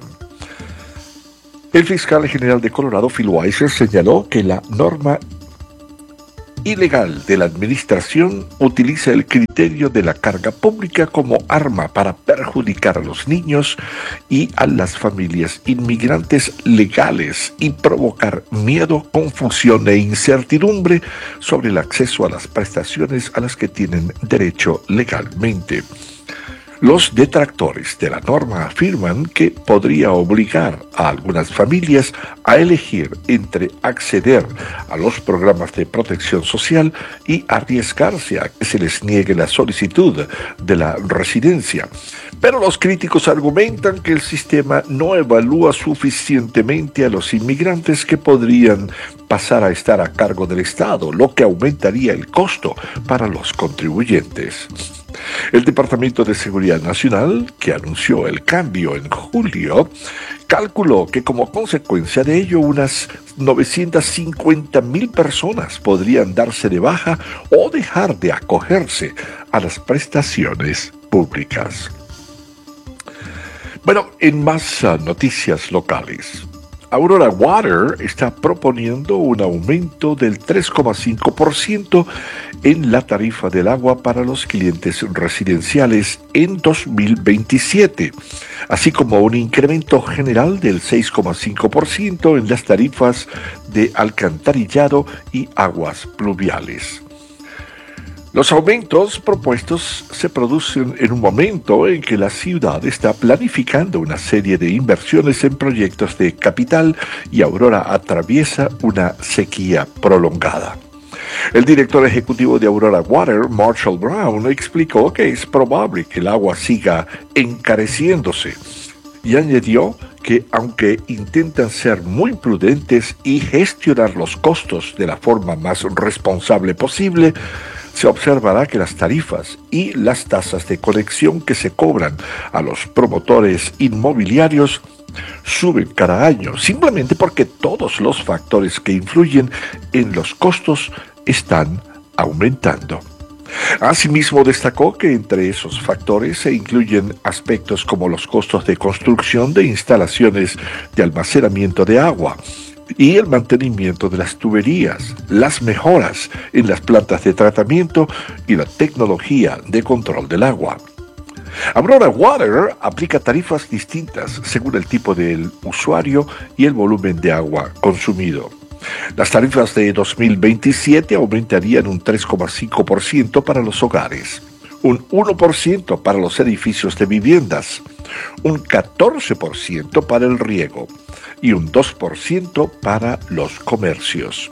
[SPEAKER 1] El fiscal general de Colorado, Phil Weiser, señaló que la norma ilegal de la administración utiliza el criterio de la carga pública como arma para perjudicar a los niños y a las familias inmigrantes legales y provocar miedo, confusión e incertidumbre sobre el acceso a las prestaciones a las que tienen derecho legalmente. Los detractores de la norma afirman que podría obligar a algunas familias a elegir entre acceder a los programas de protección social y arriesgarse a que se les niegue la solicitud de la residencia. Pero los críticos argumentan que el sistema no evalúa suficientemente a los inmigrantes que podrían pasar a estar a cargo del Estado, lo que aumentaría el costo para los contribuyentes. El Departamento de Seguridad Nacional, que anunció el cambio en julio, calculó que como consecuencia de ello unas novecientas cincuenta mil personas podrían darse de baja o dejar de acogerse a las prestaciones públicas. Bueno, en más uh, noticias locales. Aurora Water está proponiendo un aumento del tres coma cinco por ciento en la tarifa del agua para los clientes residenciales en dos mil veintisiete, así como un incremento general del seis coma cinco por ciento en las tarifas de alcantarillado y aguas pluviales. Los aumentos propuestos se producen en un momento en que la ciudad está planificando una serie de inversiones en proyectos de capital y Aurora atraviesa una sequía prolongada. El director ejecutivo de Aurora Water, Marshall Brown, explicó que es probable que el agua siga encareciéndose y añadió que aunque intentan ser muy prudentes y gestionar los costos de la forma más responsable posible, se observará que las tarifas y las tasas de conexión que se cobran a los promotores inmobiliarios suben cada año, simplemente porque todos los factores que influyen en los costos están aumentando. Asimismo, destacó que entre esos factores se incluyen aspectos como los costos de construcción de instalaciones de almacenamiento de agua y el mantenimiento de las tuberías, las mejoras en las plantas de tratamiento y la tecnología de control del agua. Aurora Water aplica tarifas distintas según el tipo del usuario y el volumen de agua consumido. Las tarifas de dos mil veintisiete aumentarían un tres coma cinco por ciento para los hogares, un uno por ciento para los edificios de viviendas, un catorce por ciento para el riego y un dos por ciento para los comercios.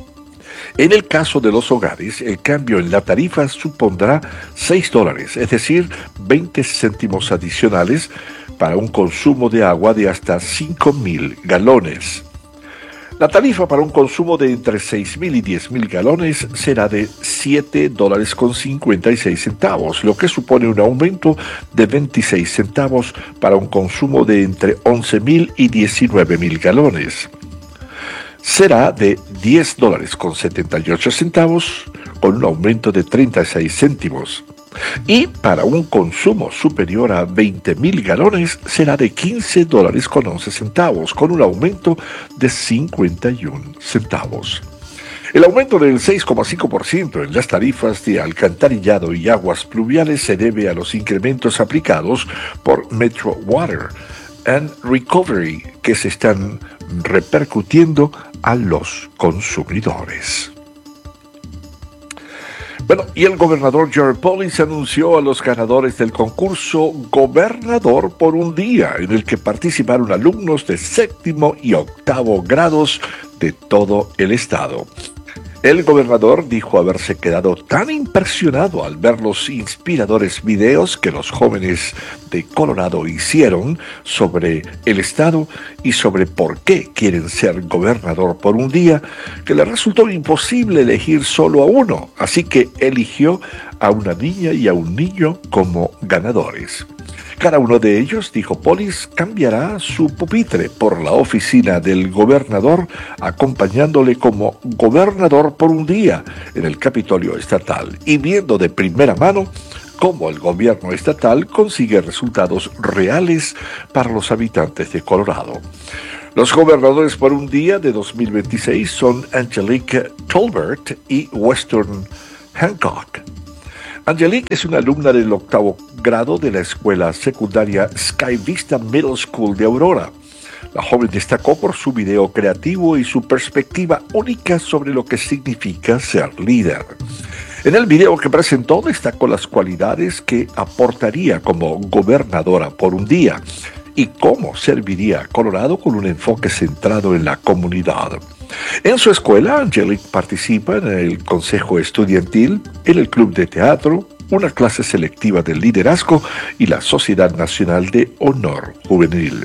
[SPEAKER 1] En el caso de los hogares, el cambio en la tarifa supondrá seis dólares, es decir, veinte céntimos adicionales para un consumo de agua de hasta cinco mil galones. La tarifa para un consumo de entre seis mil y diez mil galones será de siete dólares con cincuenta y seis centavos, lo que supone un aumento de veintiséis centavos para un consumo de entre once mil y diecinueve mil galones. Será de diez dólares con setenta y ocho centavos, con un aumento de treinta y seis céntimos. Y para un consumo superior a veinte mil galones será de quince dólares con once centavos, con un aumento de cincuenta y un centavos. El aumento del seis coma cinco por ciento en las tarifas de alcantarillado y aguas pluviales se debe a los incrementos aplicados por Metro Water and Recovery que se están repercutiendo a los consumidores. Bueno, y el gobernador Jared Polis anunció a los ganadores del concurso Gobernador por un Día, en el que participaron alumnos de séptimo y octavo grados de todo el estado. El gobernador dijo haberse quedado tan impresionado al ver los inspiradores videos que los jóvenes de Colorado hicieron sobre el estado y sobre por qué quieren ser gobernador por un día, que le resultó imposible elegir solo a uno, así que eligió a una niña y a un niño como ganadores. Cada uno de ellos, dijo Polis, cambiará su pupitre por la oficina del gobernador, acompañándole como gobernador por un día en el Capitolio estatal y viendo de primera mano cómo el gobierno estatal consigue resultados reales para los habitantes de Colorado. Los gobernadores por un día de dos mil veintiséis son Angelique Tolbert y Weston Hancock. Angelique es una alumna del octavo grado de la escuela secundaria Sky Vista Middle School de Aurora. La joven destacó por su video creativo y su perspectiva única sobre lo que significa ser líder. En el video que presentó destacó las cualidades que aportaría como gobernadora por un día y cómo serviría a Colorado con un enfoque centrado en la comunidad. En su escuela, Angelique participa en el consejo estudiantil, en el club de teatro, una clase selectiva de liderazgo y la Sociedad Nacional de Honor Juvenil.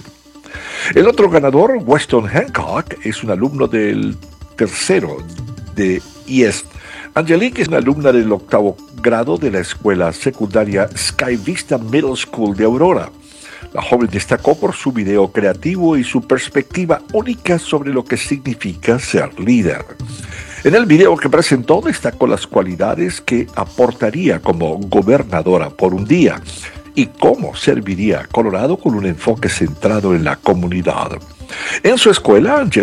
[SPEAKER 1] El otro ganador, Weston Hancock, es un alumno del tercero de I E S. Angelique es una alumna del octavo grado de la escuela secundaria Sky Vista Middle School de Aurora. La joven destacó por su video creativo y su perspectiva única sobre lo que significa ser líder. En el video que presentó destacó las cualidades que aportaría como gobernadora por un día y cómo serviría a Colorado con un enfoque centrado en la comunidad. En su escuela,